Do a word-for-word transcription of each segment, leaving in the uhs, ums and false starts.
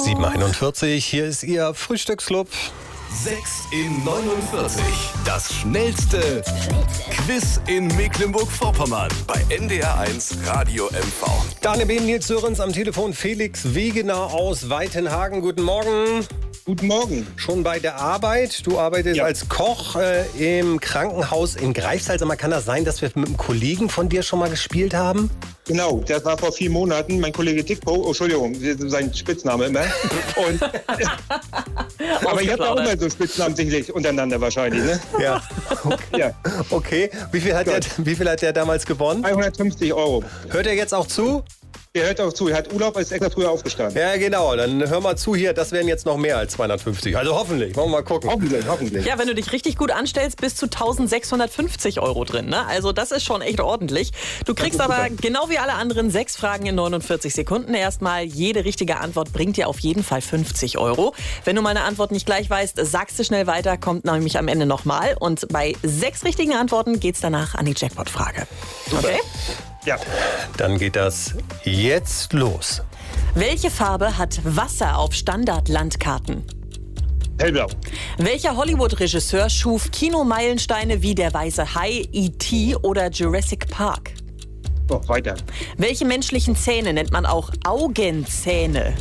sieben Uhr einundvierzig, hier ist Ihr Frühstücksclub. sechs in neunundvierzig. Das schnellste Quiz in Mecklenburg-Vorpommern bei N D R eins Radio M V. Daniel Behn, Nils Sörens am Telefon, Felix Wegener aus Weitenhagen. Guten Morgen. Guten Morgen. Schon bei der Arbeit. Du arbeitest Ja. als Koch äh, im Krankenhaus in Greifswald. Sag mal, kann das sein, dass wir mit einem Kollegen von dir schon mal gespielt haben? Genau, das war vor vier Monaten. Mein Kollege Tickpo, oh, Entschuldigung, sein Spitzname immer. Und, aber ich habe ja auch immer so Spitznamen sicherlich untereinander wahrscheinlich, ne? Ja. Ja, Okay. Wie viel hat, der, Gut. wie viel hat der damals gewonnen? dreihundertfünfzig Euro. Hört er jetzt auch zu? Der hört auch zu, er hat Urlaub, ist extra früher aufgestanden. Ja, genau. Dann hör mal zu hier. Das wären jetzt noch mehr als zweihundertfünfzig. Also hoffentlich. Wollen wir mal gucken. Hoffentlich, hoffentlich. Ja, wenn du dich richtig gut anstellst, bis zu eintausendsechshundertfünfzig Euro drin. Ne? Also das ist schon echt ordentlich. Du kriegst ist aber super. genau wie alle anderen sechs Fragen in neunundvierzig Sekunden. Erstmal jede richtige Antwort bringt dir auf jeden Fall fünfzig Euro. Wenn du meine Antwort nicht gleich weißt, sagst du schnell weiter, kommt nämlich am Ende nochmal. Und bei sechs richtigen Antworten geht's danach an die Jackpot-Frage. Okay? Ja, Dann geht das jetzt los. Welche Farbe hat Wasser auf Standardlandkarten? hellblau. Welcher Hollywood-Regisseur schuf Kinomeilensteine wie Der weiße Hai, E T oder Jurassic Park? So, weiter. Welche menschlichen Zähne nennt man auch Augenzähne?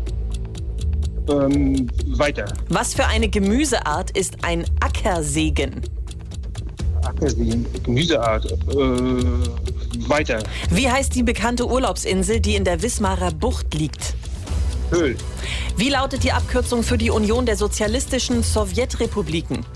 Ähm, weiter. Was für eine Gemüseart ist ein Ackersegen? Ackersien, Gemüseart. Äh, weiter. Wie heißt die bekannte Urlaubsinsel, die in der Wismarer Bucht liegt? Höhl. Wie lautet die Abkürzung für die Union der sozialistischen Sowjetrepubliken?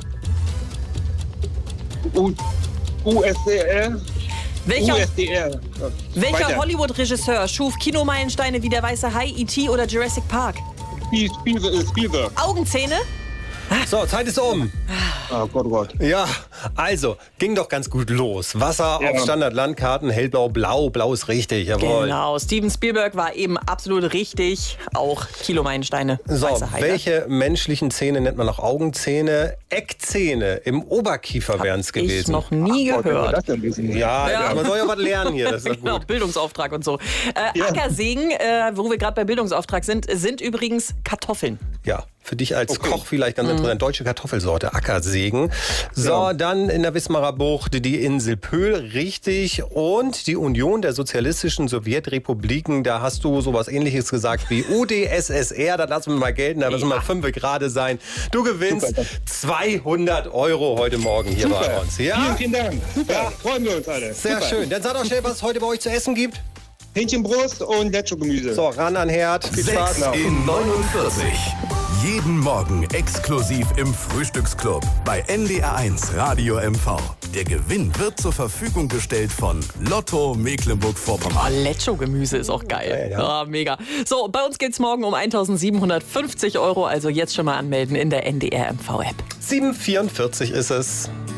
U U S D R. Welcher, U S D R. welcher Weiter. Hollywood-Regisseur schuf Kinomeilensteine wie Der weiße Hai, E T oder Jurassic Park? Spiel, Spiel, Spielberg. Augenzähne? So, Zeit ist um. Oh Gott, oh Gott. Ja, also, ging doch ganz gut los. Wasser Ja. auf Standardlandkarten, hellblau, blau, blau ist richtig, jawohl. Genau, Steven Spielberg war eben absolut richtig. Auch Kilomeilensteine. So, weiße Hai, ne? welche menschlichen Zähne nennt man noch Augenzähne? Eckzähne im Oberkiefer wären es Ich gewesen. noch nie Gott, wer gehört. das denn wissen? Ja, Ja. ja, man soll ja was lernen hier, das ist doch Genau, gut. Bildungsauftrag und so. Äh, Ja. Ackersegen, äh, wo wir gerade bei Bildungsauftrag sind, sind übrigens Kartoffeln. Ja, für dich als Okay. Koch vielleicht ganz interessant. Deutsche Kartoffelsorte, Ackersegen. So, Ja. dann in der Wismarer Bucht die Insel Pöhl, richtig. Und die Union der sozialistischen Sowjetrepubliken, da hast du sowas Ähnliches gesagt wie U D S S R. Das lassen wir mal gelten, da müssen mal fünf gerade sein. Du gewinnst Super. zweihundert Euro heute Morgen hier bei Super. uns. Ja, Vielen, vielen Dank. Super. Freuen wir uns alle. sehr Super. schön. Dann sag doch schnell, was es heute bei euch zu essen gibt. Hähnchenbrust und Lecho-Gemüse. So, ran an den Herd. Viel Spaß. sechs in neunundvierzig. Jeden Morgen exklusiv im Frühstücksclub bei N D R eins Radio M V. Der Gewinn wird zur Verfügung gestellt von Lotto Mecklenburg-Vorpommern. Lecho-Gemüse ist auch geil. Ja, ja. Ah, mega. So, bei uns geht's morgen um eintausendsiebenhundertfünfzig Euro. Also jetzt schon mal anmelden in der N D R M V-App. sieben Uhr vierundvierzig ist es.